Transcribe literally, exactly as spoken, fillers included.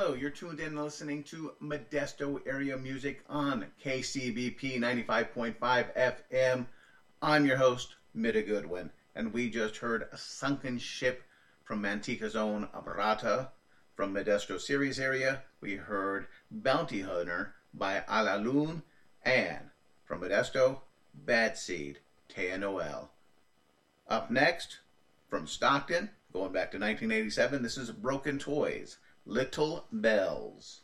Hello, you're tuned in and listening to Modesto Area Music on K C B P ninety-five point five F M. I'm your host, Mida Goodwin, and we just heard A Sunken Ship from Manteca's own Abarata. From Modesto Ceres area, we heard Bounty Hunter by Ala Lune, and from Modesto, Bad Seed, Taya Noel. Up next, from Stockton, going back to nineteen eighty-seven, this is Broken Toys, Little Bells.